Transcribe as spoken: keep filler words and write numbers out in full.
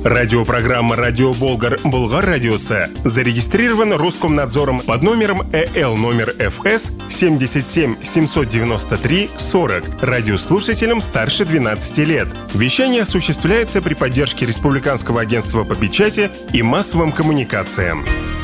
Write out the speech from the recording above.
Радиопрограмма «Радио Болгар» Болгар радиосы зарегистрирован Роскомнадзором под номером э эл номер эф эс семьдесят семь семьсот девяносто три сорок радиослушателям старше двенадцати лет. Вещание осуществляется при поддержке Республиканского агентства по печати и массовым коммуникациям.